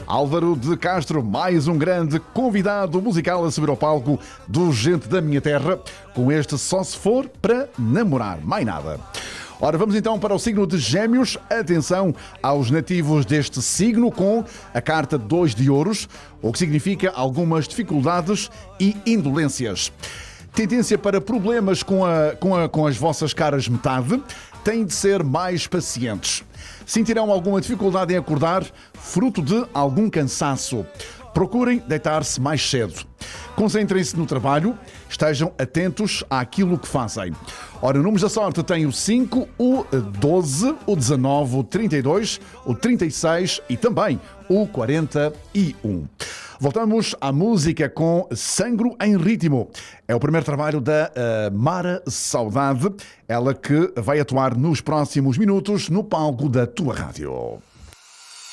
Álvaro de Castro, mais um grande convidado musical a subir ao palco do Gente da Minha Terra, com este Só Se For Para Namorar, mais nada. Ora, vamos então para o signo de Gêmeos. Atenção aos nativos deste signo com a carta 2 de ouros, o que significa algumas dificuldades e indolências. Tendência para problemas com as vossas caras metade. Têm de ser mais pacientes. Sentirão alguma dificuldade em acordar, fruto de algum cansaço. Procurem deitar-se mais cedo. Concentrem-se no trabalho, estejam atentos àquilo que fazem. Ora, números da sorte tem o 5, o 12, o 19, o 32, o 36 e também o 41. Voltamos à música com Sangro em Ritmo. É o primeiro trabalho da Mara Saudade, ela que vai atuar nos próximos minutos no palco da tua rádio.